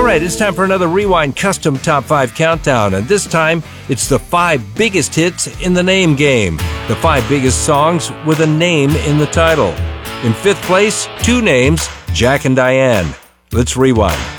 right, it's time for another Rewind Custom Top 5 Countdown, and this time it's the 5 biggest hits in the name game. The 5 biggest songs with a name in the title. In 5th place, 2 names, Jack and Diane. Let's rewind.